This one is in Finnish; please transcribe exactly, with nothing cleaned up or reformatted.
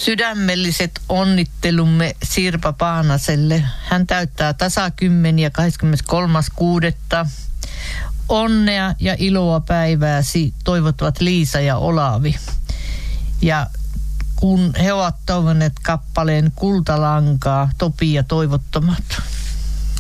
Sydämelliset onnittelumme Sirpa Paanaselle. Hän täyttää tasakymmeniä kahdeskymmeneskolmas kuudetta Onnea ja iloa päivääsi toivottavat Liisa ja Olavi. Ja kun he ovat toivoneet kappaleen Kultalankaa, Topi ja toivottomat.